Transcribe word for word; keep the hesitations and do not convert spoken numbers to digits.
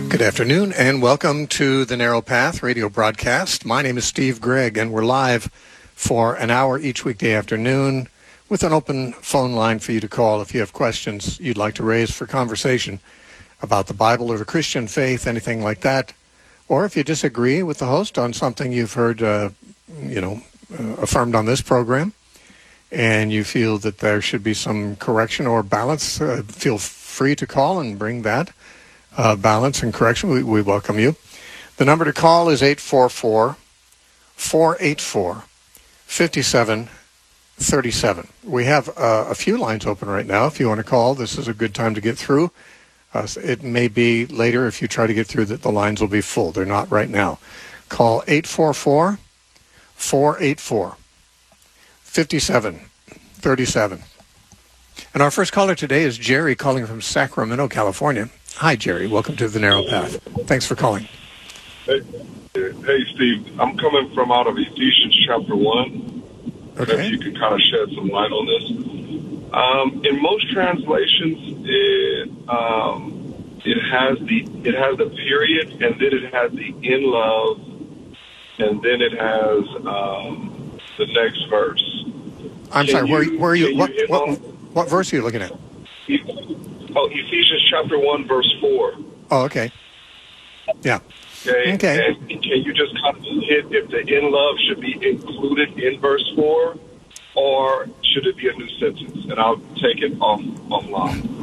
Good afternoon, and welcome to the Narrow Path radio broadcast. My name is Steve Gregg, and we're live for an hour each weekday afternoon with an open phone line for you to call if you have questions you'd like to raise for conversation about the Bible or the Christian faith, anything like that. Or if you disagree with the host on something you've heard, uh, you know, uh, affirmed on this program, and you feel that there should be some correction or balance, uh, feel free to call and bring that uh, balance and correction. We, we welcome you. The number to call is eight four four, four eight four, five seven three seven. We have uh, a few lines open right now. If you want to call, this is a good time to get through. Uh, it may be later if you try to get through that the lines will be full. They're not right now. Call eight four four, four eight four, five seven three seven. And our first caller today is Jerry, calling from Sacramento, California. Hi, Jerry. Welcome to the Narrow Path. Thanks for calling. Hey, hey, Steve. I'm coming from out of Ephesians chapter one. Okay. Maybe you can kind of shed some light on this. Um, in most translations, it um, it has the it has the period, and then it has the in love, and then it has um, the next verse. I'm Can sorry. Where, you- where are you? can What, you hit what, on- what verse are you looking at? Oh, Ephesians chapter one, verse four. Oh, okay. Yeah. Okay. Okay. And can you just kind of hit if the in love should be included in verse four, or should it be a new sentence? And I'll take it off offline.